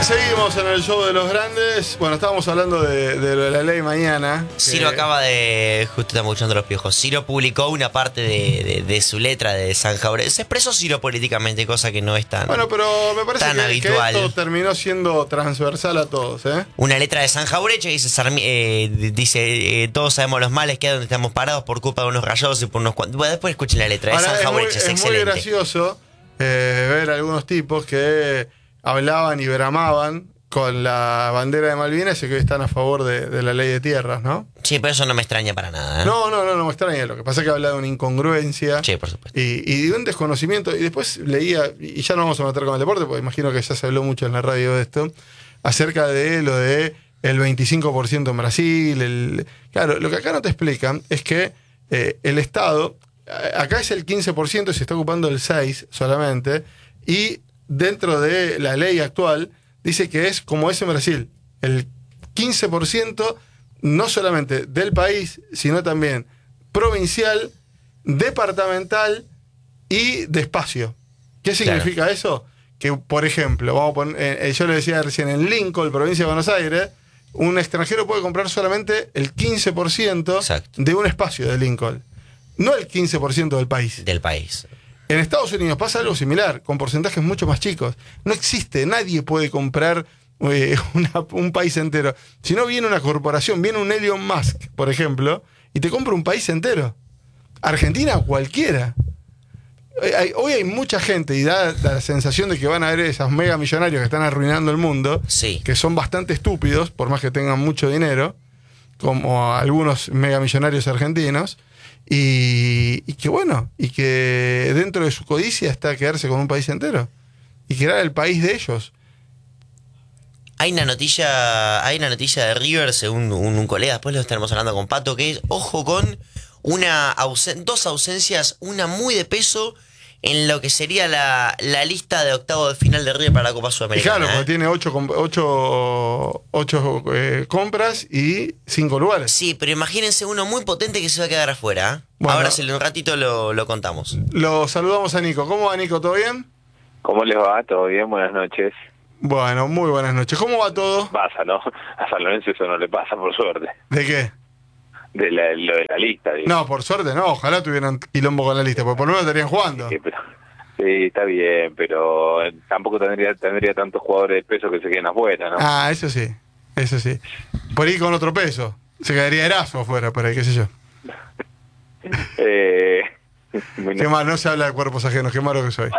Seguimos en el show de los grandes. Bueno, estábamos hablando de la ley mañana. Ciro acaba de... Justo estamos escuchando los piojos. Ciro publicó una parte de su letra de San Jauregui. Se expresó Ciro políticamente, cosa que no es tan... Bueno, pero me parece tan que habitual. esto terminó siendo transversal a todos, ¿eh? Una letra de San Jauregui que dice, todos sabemos los males que hay donde estamos parados por culpa de unos rayados y por unos cuantos... Bueno, después escuchen la letra de Ahora, San Jauregui, es es muy excelente. gracioso ver algunos tipos que hablaban y bramaban con la bandera de Malvinas y que hoy están a favor de la ley de tierras, ¿no? Sí, pero eso no me extraña para nada, ¿eh? No me extraña. Lo que pasa es que habla de una incongruencia. Sí, por supuesto. Y de un desconocimiento. Y después leía, y ya no vamos a meter con el deporte, porque imagino que ya se habló mucho en la radio de esto, acerca de lo de el 25% en Brasil. Claro, lo que acá no te explican es que el Estado, acá es el 15% y se está ocupando el 6% solamente, y dentro de la ley actual dice que es como es en Brasil, el 15% no solamente del país, sino también provincial, departamental y de espacio. ¿Qué significa eso? Que, por ejemplo, vamos a poner, yo le decía recién, en Lincoln, provincia de Buenos Aires, un extranjero puede comprar solamente el 15% Exacto. de un espacio de Lincoln, no el 15% del país. Del país. En Estados Unidos pasa algo similar, con porcentajes mucho más chicos. No existe, nadie puede comprar un país entero. Si no, viene una corporación, viene un Elon Musk, por ejemplo, y te compra un país entero. Argentina, cualquiera. Hoy hay mucha gente y da la sensación de que van a haber esos mega millonarios que están arruinando el mundo, Sí. que son bastante estúpidos, por más que tengan mucho dinero, como algunos mega millonarios argentinos. Y que bueno, y que dentro de su codicia está quedarse con un país entero y que era el país de ellos. Hay una noticia de River, según un colega, después lo estaremos hablando con Pato, que es, ojo con dos ausencias, una muy de peso en lo que sería la lista de octavo de final de River para la Copa Y Sudamericana. claro, porque tiene 8 compras y 5 lugares. Sí, pero imagínense uno muy potente que se va a quedar afuera. Bueno. Ahora en un ratito lo contamos. Lo saludamos a Nico. ¿Cómo va, Nico? ¿Todo bien? ¿Cómo les va? ¿Todo bien? Buenas noches. Bueno, muy buenas noches. ¿Cómo va todo? Pasa, ¿no? A San Lorenzo eso no le pasa, por suerte. ¿De qué? Lo de la lista, digo. No, por suerte no. Ojalá tuvieran quilombo con la lista, porque por lo menos estarían jugando. Sí, está bien, pero tampoco tendría tantos jugadores de peso que se queden afuera, ¿no? Ah, eso sí. Eso sí. Por ahí con otro peso. Se quedaría Eraso afuera, por ahí, qué sé yo. Qué mal, no se habla de cuerpos ajenos, qué malo que soy.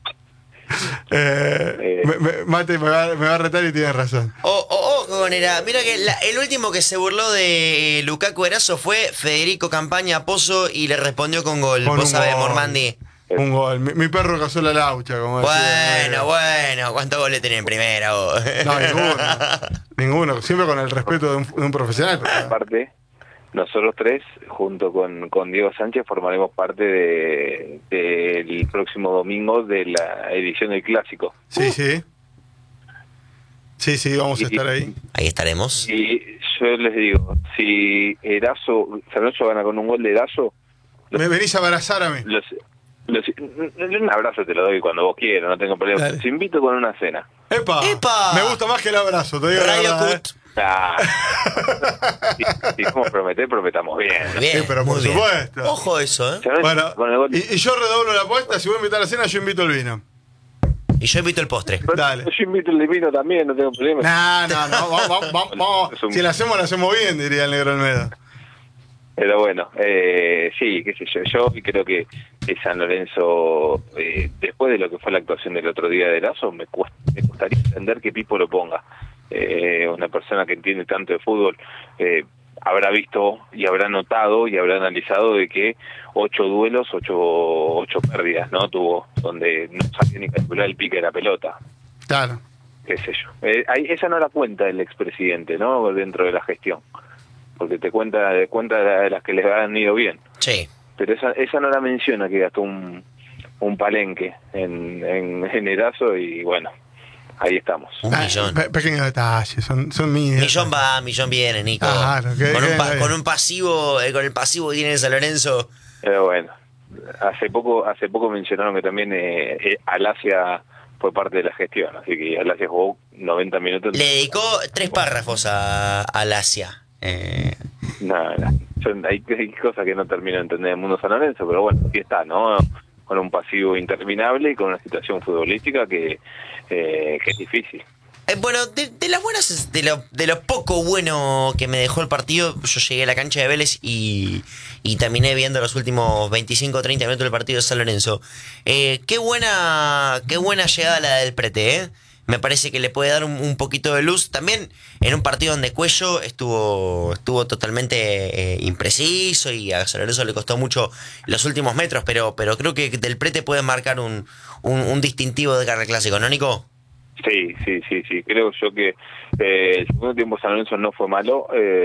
Mate me va a retar y tiene razón. Gonera, mira que el último que se burló de Lukaku Eraso fue Federico Campaña Pozo y le respondió con gol. Con Vos un sabés, gol. Mormandi. Un gol. Mi perro cazó la laucha, como decía. Bueno, ¿cuántos goles tenés en primera vos? No, ninguno. Siempre con el respeto de un profesional. Pero... Aparte, nosotros tres, junto con Diego Sánchez, formaremos parte del próximo domingo de la edición del Clásico. Sí, sí. Sí, vamos a estar ahí. Ahí estaremos. Y yo les digo, si San Lorenzo gana con un gol de Eraso... Me venís a abrazar a mí. Un abrazo te lo doy cuando vos quieras, no tengo problema. Dale. Te invito con una cena. ¡Epa! Me gusta más que el abrazo, te digo la Radio verdad, Cut. Si vamos a prometer, prometamos bien. Bien, Sí, pero por muy bien. supuesto. Ojo eso, ¿eh? Bueno, Con el gol- y yo redoblo la apuesta. Si vos invitar a la cena, yo invito el vino. Y yo invito el postre. Dale. Yo invito el de vino también, no tengo problema. No. Vamos. Es un- Si la hacemos bien, diría el negro Almeida. Pero bueno, sí, qué sé yo creo que San Lorenzo, después de lo que fue la actuación del otro día de Lazo, me gustaría entender que Pipo lo ponga. Una persona que entiende tanto de fútbol habrá visto y habrá notado y habrá analizado de que 8 duelos, 8 pérdidas, ¿no? Tuvo, donde no sabía ni calcular el pique de la pelota. Claro. Qué sé yo. Esa no la cuenta el expresidente, ¿no? Dentro de la gestión. Porque te cuenta de las que les han ido bien. Sí. Pero esa no la menciona, que gastó un palenque en Eraso y bueno, ahí estamos. Un millón. Pequeños detalles, son míos. Millón va, millón viene, Nico. Claro, con un pasivo, con el pasivo que tiene San Lorenzo. Pero bueno, hace poco mencionaron que también Alasia fue parte de la gestión, así que Alasia jugó 90 minutos. Le dedicó 3 párrafos a Alasia. Nada, hay cosas que no termino de entender en el mundo San Lorenzo, pero bueno, aquí está, ¿no? Con un pasivo interminable y con una situación futbolística que es difícil. Bueno, de las buenas, de lo poco bueno que me dejó el partido, yo llegué a la cancha de Vélez y terminé viendo los últimos 25 o 30 minutos del partido de San Lorenzo. Qué buena llegada la del Prete, ¿eh? Me parece que le puede dar un poquito de luz. También en un partido donde Cuello estuvo totalmente impreciso y a San Lorenzo le costó mucho los últimos metros, pero creo que del Prete puede marcar un distintivo de cara al clásico, ¿no, Nico? Sí. Creo yo que el segundo tiempo San Lorenzo no fue malo.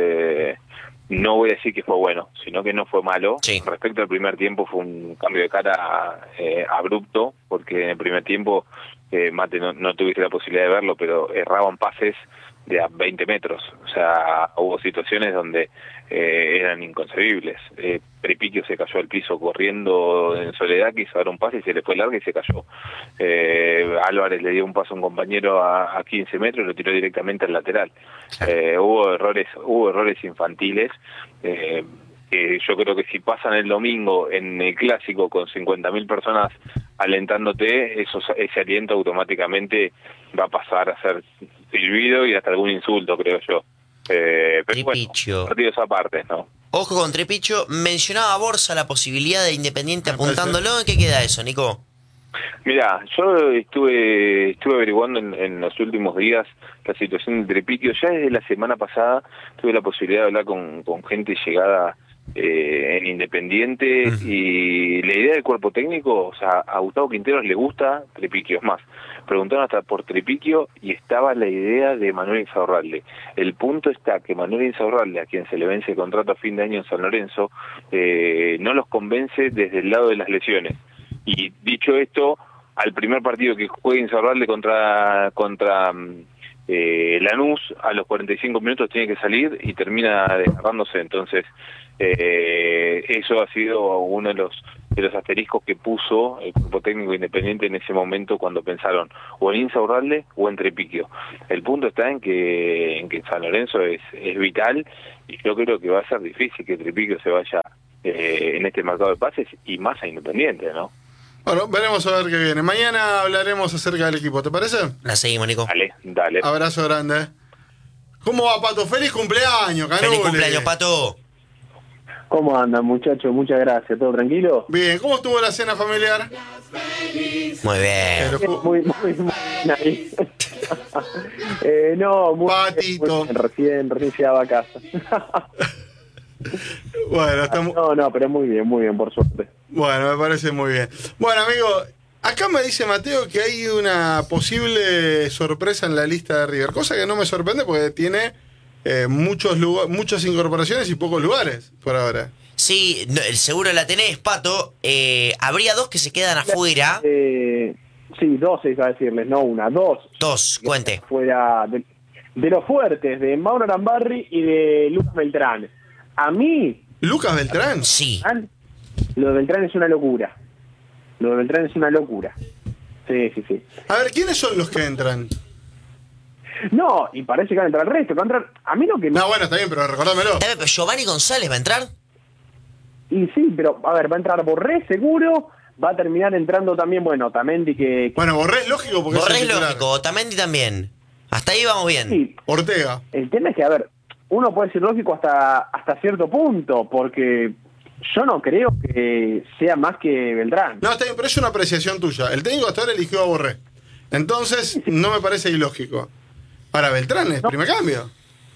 No voy a decir que fue bueno, sino que no fue malo. Sí. Respecto al primer tiempo fue un cambio de cara abrupto, porque en el primer tiempo, Mate, no tuviste la posibilidad de verlo, pero erraban pases de a 20 metros. O sea, hubo situaciones donde eran inconcebibles. Tripiquio se cayó al piso corriendo en soledad, quiso dar un pase y se le fue larga y se cayó. Álvarez le dio un paso a un compañero a 15 metros y lo tiró directamente al lateral. Hubo errores infantiles que yo creo que si pasan el domingo en el clásico con 50.000 personas alentándote, ese aliento automáticamente va a pasar a ser silbido y hasta algún insulto, creo yo. Pero Tripicho. Bueno, partidos aparte, ¿no? Ojo con Tripicho. Mencionaba Borsa la posibilidad de Independiente apuntándolo. ¿En qué queda eso, Nico? Mira, yo estuve averiguando en los últimos días la situación de Tripiquio. Ya desde la semana pasada tuve la posibilidad de hablar con gente llegada en Independiente y la idea del cuerpo técnico, o sea, a Gustavo Quinteros le gusta Tripiquio, es más, preguntaron hasta por Tripiquio y estaba la idea de Manuel Insaurralde. El punto está que Manuel Insaurralde, a quien se le vence el contrato a fin de año en San Lorenzo, no los convence desde el lado de las lesiones. Y dicho esto, al primer partido que juegue Insaurralde contra Lanús, a los 45 minutos tiene que salir y termina desgarrándose. Entonces, eso ha sido uno de los asteriscos que puso el cuerpo técnico Independiente en ese momento cuando pensaron o en Insaurralde o en Tripiquio. El punto está en que San Lorenzo es vital y yo creo que va a ser difícil que Tripiquio se vaya en este mercado de pases y más a Independiente, ¿no? Bueno, veremos a ver qué viene. Mañana hablaremos acerca del equipo, ¿te parece? La seguimos, Nico. Dale. Abrazo grande. ¿Cómo va, Pato? ¡Feliz cumpleaños, Canule! ¡Feliz cumpleaños, Pato! ¿Cómo andan, muchachos? Muchas gracias. ¿Todo tranquilo? Bien, ¿cómo estuvo la cena familiar? Muy bien. Muy bien ahí. No, muy Patito. bien. Recién llegaba a casa. Bueno, estamos... No, pero muy bien, por suerte. Bueno, me parece muy bien. Bueno, amigo, acá me dice Mateo que hay una posible sorpresa en la lista de River, cosa que no me sorprende porque tiene muchas incorporaciones y pocos lugares por ahora. Sí, seguro la tenés, Pato. Habría 2 que se quedan afuera. Sí, 2 iba a decirles, no una, 2. 2, cuente. Fuera de los fuertes, de Mauro Arambarri y de Lucas Beltrán. A mí... ¿Lucas Beltrán? Sí. Lo de Beltrán es una locura. Sí. A ver, ¿quiénes son los que entran? No, y parece que va a entrar el resto. Va a entrar... A mí lo que... No, bueno, está bien, pero recordámelo. Pero Giovanni González va a entrar. Y sí, pero, a ver, va a entrar Borré seguro, va a terminar entrando también, bueno, Otamendi que... Bueno, Borré es lógico porque Borré es es el titular. lógico, Otamendi también. Hasta ahí vamos bien. Sí, Ortega. el tema es que, a ver, uno puede decir lógico hasta cierto punto, porque yo no creo que sea más que Beltrán. No, está bien, pero es una apreciación tuya. El técnico hasta ahora eligió a Borré. Entonces, no me parece ilógico. Ahora, Beltrán es primer cambio.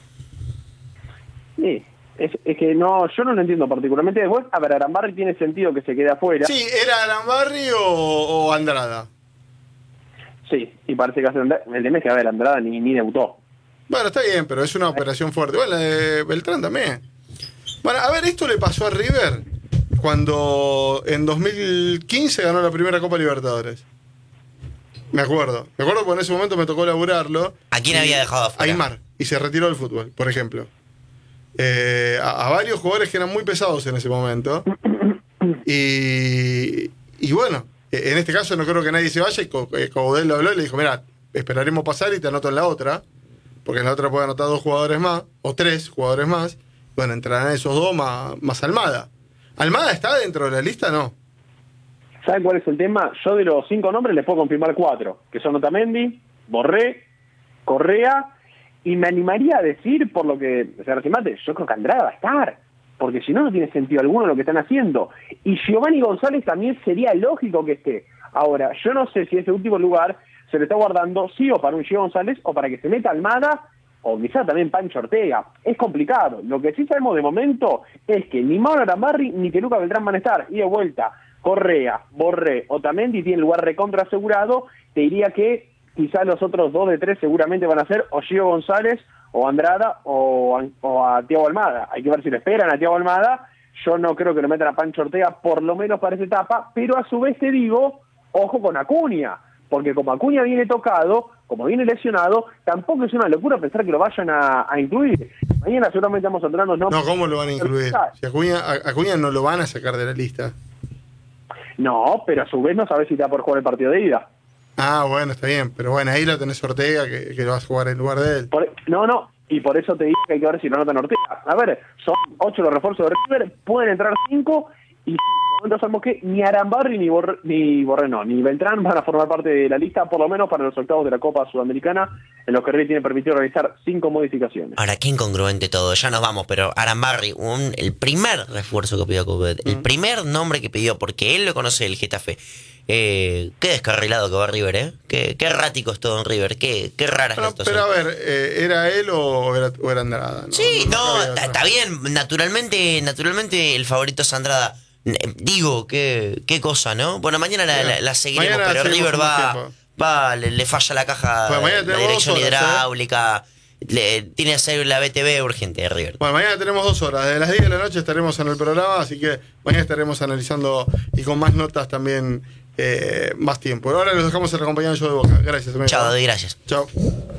Sí, es que no, yo no lo entiendo particularmente. Después, a ver, Arambarri tiene sentido que se quede afuera. Sí, ¿era Arambarri o Andrada? Sí, y parece que hace Andrada. El tema es que, a ver, Andrada ni debutó. Bueno, está bien, pero es una operación fuerte. Bueno, la de Beltrán también. Bueno, a ver, esto le pasó a River cuando en 2015 ganó la primera Copa Libertadores. Me acuerdo porque en ese momento me tocó laburarlo. ¿A quién había dejado afuera? Aymar, y se retiró del fútbol, por ejemplo. A varios jugadores que eran muy pesados en ese momento. Y bueno, En este caso no creo que nadie se vaya, y Caudel lo habló y le dijo, mira, esperaremos pasar y te anoto en la otra, porque en la otra puede anotar 2 jugadores más, o 3 jugadores más. Bueno, entrarán esos 2 más Almada. ¿Almada está dentro de la lista? No. ¿Saben cuál es el tema? Yo de los 5 nombres les puedo confirmar 4, que son Otamendi, Borré, Correa, y me animaría a decir, por lo que se remate, yo creo que Andrada va a estar, porque si no, no tiene sentido alguno lo que están haciendo. Y Giovanni González también sería lógico que esté. Ahora, yo no sé si ese último lugar se le está guardando sí o para un Giovanni González o para que se meta Almada o quizá también Pancho Ortega. Es complicado. Lo que sí sabemos de momento es que ni Mauro Arambarri ni que Luca Beltrán van a estar. Y de vuelta, Correa, Borré, Otamendi tiene el lugar recontra asegurado. Te diría que quizás los otros 2 de 3 seguramente van a ser o Gio González o Andrada o a Thiago Almada. Hay que ver si le esperan a Thiago Almada. Yo no creo que lo metan a Pancho Ortega, por lo menos para esa etapa, pero a su vez te digo, ojo con Acuña, porque como Acuña viene tocado, como viene lesionado, tampoco es una locura pensar que lo vayan a incluir. Mañana seguramente vamos a entrarnos... No, ¿cómo lo van a incluir? Si Acuña no lo van a sacar de la lista. No, pero a su vez no sabes si te va a poder jugar el partido de ida. Ah, bueno, está bien, pero bueno, ahí lo tenés Ortega, que lo vas a jugar en lugar de él. No, y por eso te digo que hay que ver si lo anotan Ortega. A ver, son 8 los refuerzos de River, pueden entrar 5, y entonces sabemos que ni Arambarri ni Beltrán van a formar parte de la lista, por lo menos para los octavos de la Copa Sudamericana, en los que River tiene permitido realizar 5 modificaciones. Ahora, qué incongruente todo, ya nos vamos, pero Arambarri, el primer refuerzo que pidió Coudet, el primer nombre que pidió, porque él lo conoce del Getafe. Qué descarrilado que va River, ¿eh? Qué errático es todo en River, qué rara es la situación. Pero a ver, ¿era él o era Andrada? ¿No? Sí, está bien, naturalmente el favorito es Andrada. Digo, qué cosa, ¿no? Bueno, mañana la seguiremos, pero River le falla la caja, la dirección hidráulica. Tiene que hacer la BTV urgente de River. Bueno, mañana tenemos 2 horas. Desde las 10 de la noche estaremos en el programa, así que mañana estaremos analizando y con más notas también más tiempo. Ahora los dejamos en acompañado yo de Boca. Gracias, amigo. Chao, David, gracias. Chao.